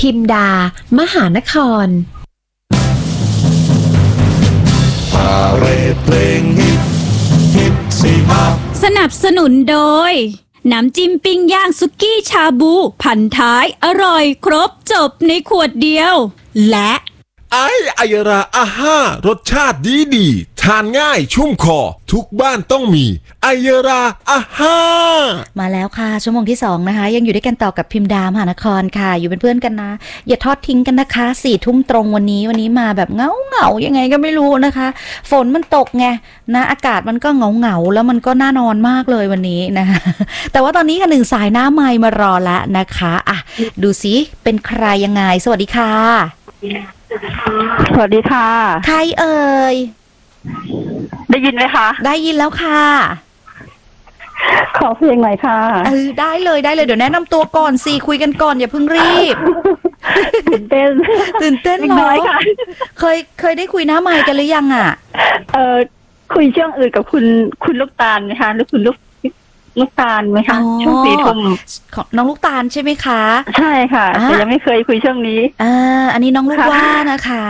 พิมดามหานครพาเรดเพลงฮิตสิฮับสนับสนุนโดยน้ำจิ้มปิ้งย่างสุกี้ชาบูพันท้ายอร่อยครบจบในขวดเดียวและไอยราอาห้ารสชาติดีทานง่ายชุ่มคอทุกบ้านต้องมีไอยราอาห้ามาแล้วค่ะชั่วโมงที่2นะคะยังอยู่ด้วยกันต่อกับพิมดามหานครค่ะอยู่เป็นเพื่อนกันนะอย่าทอดทิ้งกันนะคะ4 ทุ่มตรงวันนี้มาแบบเงายังไงก็ไม่รู้นะคะฝนมันตกไงนะอากาศมันก็เงาแล้วมันก็น่านอนมากเลยวันนี้นะคะแต่ว่าตอนนี้ค่ะ1 สายหน้าไมค์มารอแล้วนะคะอ่ะดูสิเป็นใครยังไงสวัสดีค่ะสวัสดีค่ะใครเอ่ยได้ยินไหมคะได้ยินแล้วค่ะขอเพลงหน่อยค่ะได้เลยเดี๋ยวแนะนำตัวก่อนสิคุยกันก่อนอย่าเพิ่งรีบตื่นเต้นเนาะเคยได้คุยหน้าไมค์กันหรือยังอ่ะคุยช่วงอื่นกับคุณลูกตาลไหมคะหรือคุณลูกตาลไหมคะช่วง4 ทุ่มของน้องลูกตาลใช่ไหมคะใช่ค่ะแต่ยังไม่เคยคุยช่วงนี้อันนี้น้องลูกว่านะคะ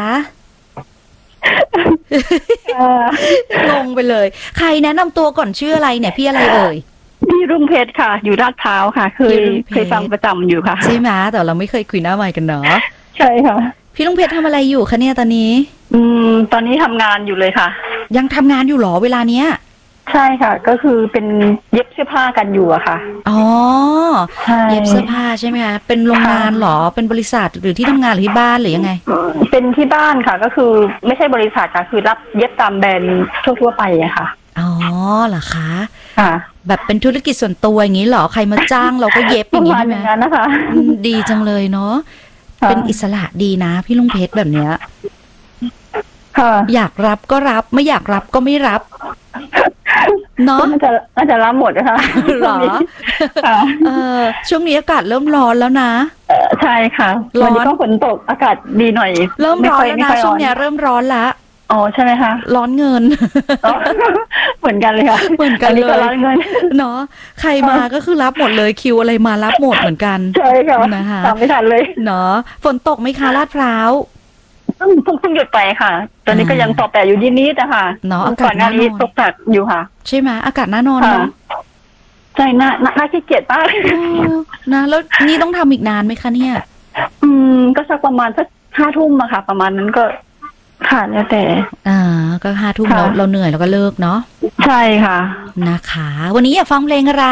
งงไปเลยใครแนะนำตัวก่อนชื่ออะไรเนี่ยพี่อะไรเอ่ยพี่รุ่งเพชรค่ะอยู่ลาดพร้าวค่ะเคยฟังประจำอยู่ค่ะใช่ไหมแต่เราไม่เคยคุยหน้าไมค์กันเนาะใช่ค่ะพี่ลุงเพชรทำอะไรอยู่คะเนี่ยตอนนี้ตอนนี้ทำงานอยู่เลยค่ะยังทำงานอยู่หรอเวลาเนี้ยใช่ค่ะก็คือเป็นเย็บเสื้อผ้ากันอยู่อะค่ะอ๋อเย็บเสื้อผ้าใช่ไหมคะเป็นโรงงานหรอเป็นบริษัทหรือที่ทำงานหรือที่บ้านหรือยังไงเป็นที่บ้านค่ะก็คือไม่ใช่บริษัทค่ะคือรับเย็บตามแบรนด์ทั่วไปอะค่ะอ๋อเหรอคะค่ะแบบเป็นธุรกิจส่วนตัวอย่างนี้หรอใครมาจ้างเราก็เย็บอย่างนี้ใช่ไหมนะคะดีจังเลยเนาะเป็นอิสระดีนะพี่ลุงเพชรแบบเนี้ยอยากรับก็รับไม่อยากรับก็ไม่รับเนาะน่าจะรับหมดนะคะหรอช่วงนี้อากาศเริ่มร้อนแล้วนะใช่ค่ะวันนี้ก็ฝนตกอากาศดีหน่อยเริ่มร้อนแล้วนะช่วงนี้เริ่มร้อนละอ๋อใช่ไหมคะร้อนเงินเหมือนกันเลยค่ะเหมือนกันเลยร้อนเงินเนาะใครมาก็คือรับหมดเลยคิวอะไรมารับหมดเหมือนกันใช่ค่ะนะคะตามไม่ทันเลยเนาะฝนตกไหมคะลาดพร้าวเพิ่งหยุดไปค่ะตอนนี้ก็ยังตกแต่อยู่นิดๆนะคะเนาะอากาศน่านอนตกตัดอยู่ค่ะใช่ไหมอากาศน่านอนเนาะใช่น่าขี้เกียจมากนะแล้วนี่ต้องทำอีกนานไหมคะเนี่ยก็สักประมาณสัก5 ทุ่มอะค่ะประมาณนั้นก็ค่ะแล้วแต่ก็5 ทุ่มเราเหนื่อยแล้วก็เลิกเนาะใช่ค่ะนะคะวันนี้อยากฟังเพลงอะไร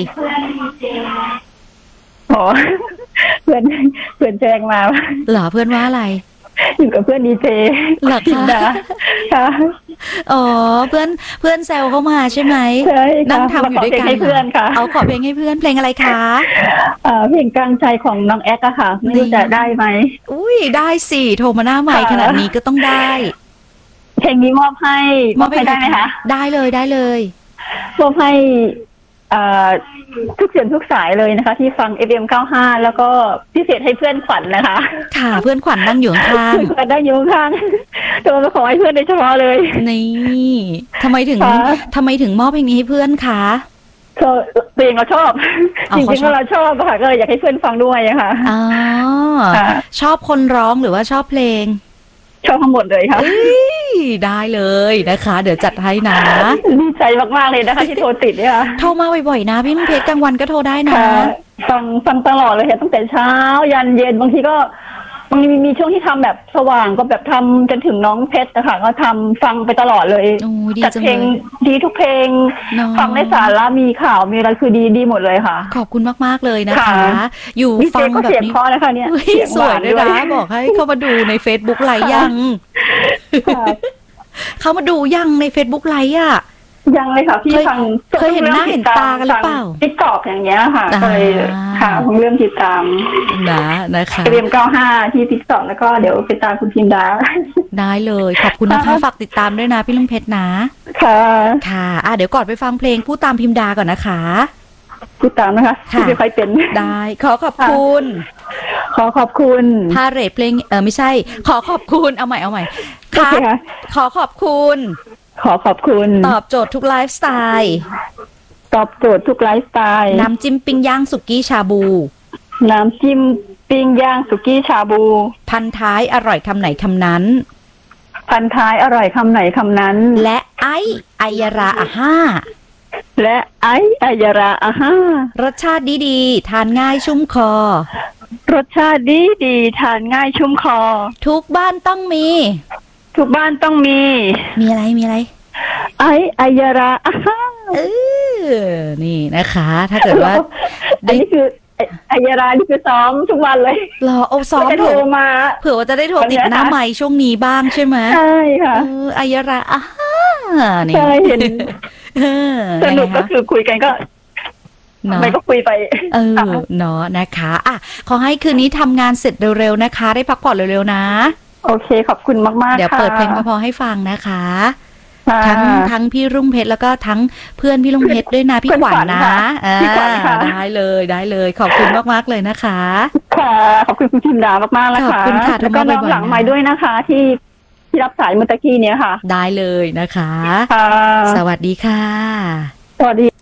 อ๋อเพื่อนแจ้งมาเหรอเพื่อนว่าอะไรอยู่กับเพื่อนดีเจหลักค่ะอ๋อเพื่อนแซวเข้ามาใช่ไหมนั่งทำอยู่ด้วยกันเพื่อนค่ะเอาขอเพลงให้เพื่อนเพลงอะไรคะเพลงกลางใจของน้องแอ๊กอะค่ะไม่รู้จะได้ไหมอุ้ยได้สิโทรมาหน้าใหม่ขนาดนี้ก็ต้องได้เพลงนี้มอบให้ได้ไหมคะได้เลยมอบให้ทุกเสียงทุกสายเลยนะคะที่ฟัง FM 95แล้วก็พิเศษให้เพื่อนขวัญนะคะค่ะเพื่อนขวัญนั่งอยู่ข้างๆนั่งอยู่ข้างโทรมาขอให้เพื่อนโดยเฉพาะเลยนี่ทำไมถึงมอบเพลงนี้ให้เพื่อนคะตัวเองเราชอบจริงๆเราชอบค่ะก็เลยอยากให้เพื่อนฟังด้วยค่ะอ๋อชอบคนร้องหรือว่าชอบเพลงชอบทั้งหมดเลยค่ะได้เลยนะคะเดี๋ยวจัดให้นะดีใจมากๆเลยนะคะที่โทรติดเนี่ยโทรมาบ่อยๆนะพี่ลุงเพชรกลางวันก็โทรได้นะฟังตลอดเลยค่ะตั้งแต่เช้ายันเย็นบางทีก็บางทีมีช่วงที่ทำแบบสว่างก็แบบทำจนถึงน้องเพชรนะคะก็ทำฟังไปตลอดเลยจัดเพลงดีทุกเพลงฟังได้สาระมีข่าวมีอะไรคือดีหมดเลยค่ะขอบคุณมากๆเลยนะคะอยู่ฟังแบบนี้เพราะนะคะเนี่ยสวยด้วยนะบอกให้เข้ามาดูใน Facebook ไลฟ์ยังเข้ามาดูยังใน Facebook ไลฟ์อ่ะยังเลยค่ะพี่ฟังเคยเห็นหน้าเห็นตากันหรือเปล่า TikTok อย่างเงี้ยค่ะเคยค่ะผมเริ่มติดตามนะคะเรียม95ที่ TikTok แล้วก็เดี๋ยวไปตามคุณพิมดาได้เลยขอบคุณนะคะฝากติดตามด้วยนะพี่ลุงเพชรนะค่ะเดี๋ยวก่อนไปฟังเพลงพูดตามพิมดาก่อนนะคะพูดตามนะคะไม่ค่อยเป็นได้ขอขอบคุณพาเรทเพลงไม่ใช่ขอขอบคุณเอาใหม่ค่ะขอขอบคุณตอบโจทย์ทุกไลฟ์สไตล์น้ำจิ้มปิ้งย่างสุกี้ชาบูน้ำจิ้มปปิ้งย่างสุกี้ชาบูพันท้ายอร่อยคำไหนคำนั้นพันท้ายอร่อยคำไหนคำนั้นและไอ้ไอยาราอาห้าและไอ้อายาราอาห้ารสชาติดีๆทานง่ายชุ่มคอรสชาติดีทานง่ายชุ่มคอทุกบ้านต้องมีทุกบ้านต้องมีมีอะไรมีอะไรไอ้อายาราอาห้านี่นะคะ ถ้าเกิดว่าอันนี้คืออายารานี่คือซ้อมทุกวันเลยรอเอาซ้อมจะเถโทรอะมาเผื่อว่าจะได้โทรติดหน้าไมค์ช่วงนี้บ้างใช่ไหมใช่ค่ะอายาราอาห้านี่ใช่เห็น สนุกก็นะคะคือคุยกันก็เนาะไม่ก็คุยไปเนาะนะคะอ่ะขอให้คืนนี้ทำงานเสร็จเร็วๆนะคะ ได้พักผ่อนเร็วๆนะโอเคขอบคุณมากๆเดี๋ยวค่ะเปิดเพลงพอๆให้ฟังนะคะค่ะทั้งพี่รุ่งเพชรแล้วก็ทั้งเพื่อนพี่รุ่งเพชรด้วยนะพี่เพื่อนขวัญขวัญนะค่ะพี่ขวัญค่ะได้เลยขอบคุณมากๆเลยนะคะค่ะขอบคุณคุณพิมดามากๆนะคะขอบคุณค่ะแล้วก็โทรมาน้องบ่อยๆหลังนะไม้ด้วยนะคะ ที่รับสายเมื่อตะกี้เนี้ยค่ะได้เลยนะคะค่ะสวัสดีค่ะสวัสดี